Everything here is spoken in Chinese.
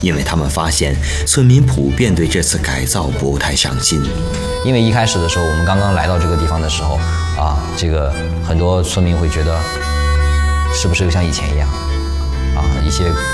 因为他们发现村民普遍对这次改造不太上心。 因为一开始的时候，我们刚刚来到这个地方的时候，这个很多村民会觉得，是不是又像以前一样，一些